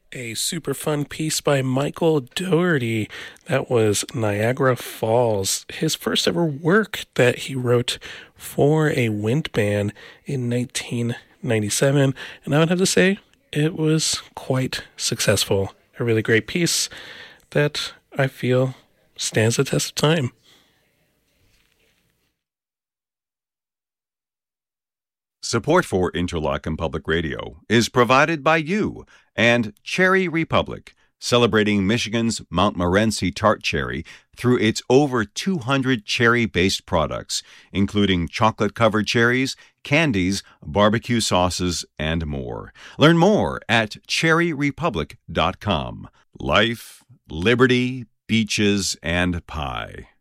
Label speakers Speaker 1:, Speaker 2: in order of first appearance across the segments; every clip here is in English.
Speaker 1: A super fun piece by Michael Dougherty. That was Niagara Falls, his first ever work that he wrote for a wind band in 1997. And I would have to say, it was quite successful. A really great piece that I feel stands the test of time.
Speaker 2: Support for Interlochen Public Radio is provided by you and Cherry Republic, celebrating Michigan's Montmorency tart cherry through its over 200 cherry-based products, including chocolate-covered cherries, candies, barbecue sauces, and more. Learn more at cherryrepublic.com. Life, liberty, beaches, and pie.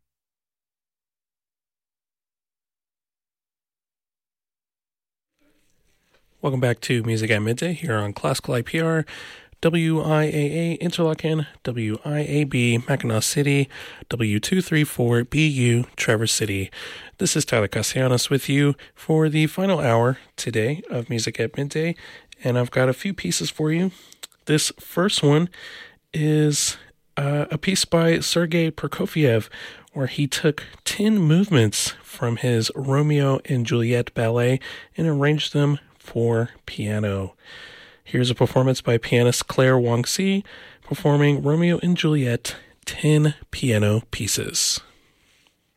Speaker 1: Welcome back to Music at Midday here on Classical IPR, WIAA Interlochen, WIAB Mackinac City, W234BU Traverse City. This is Tyler Castellanos with you for the final hour today of Music at Midday, and I've got a few pieces for you. This first one is a piece by Sergei Prokofiev, where he took 10 movements from his Romeo and Juliet ballet and arranged them for piano. Here's a performance by pianist Claire Wang-Si performing Romeo and Juliet 10 piano pieces.